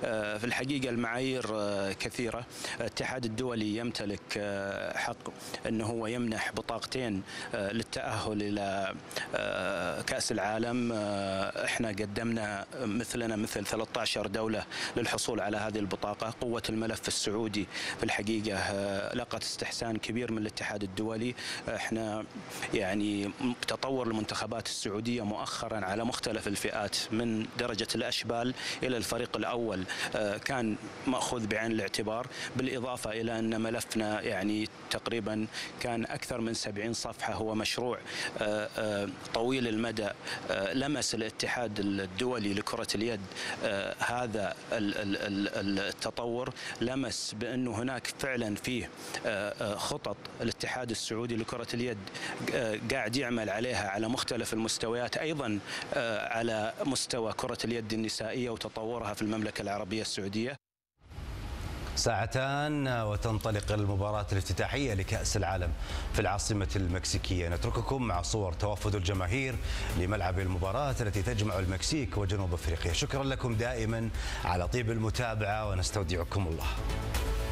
في الحقيقة المعايير كثيرة. الاتحاد الدولي يمتلك حق أنه هو يمنح بطاقتين للتأهل إلى كأس العالم. احنا قدمنا مثل 13 دولة للحصول على هذه البطاقة. قوة الملف السعودي في الحقيقة لقت استحسان كبير من الاتحاد الدولي. احنا يعني تطور المنتخبات السعودية مؤخرا على مختلف الفئات من درجة الأشبال إلى الفريق الأول كان مأخوذ بعين الاعتبار، بالإضافة إلى أن ملفنا يعني تقريبا كان أكثر من 70 صفحة. هو مشروع طويل المدى لمس الاتحاد الدولي لكرة اليد هذا التطور، لمس بأنه هناك فعلا فيه خطط الاتحاد السعودي لكرة اليد قاعد يعمل عليها على مختلف المستويات، أيضا على مستوى كرة اليد النسائية وتطورها في المملكة العربية السعودية. ساعتان وتنطلق المباراة الافتتاحية لكأس العالم في العاصمة المكسيكية. نترككم مع صور توافد الجماهير لملعب المباراة التي تجمع المكسيك وجنوب أفريقيا. شكرا لكم دائما على طيب المتابعة ونستودعكم الله.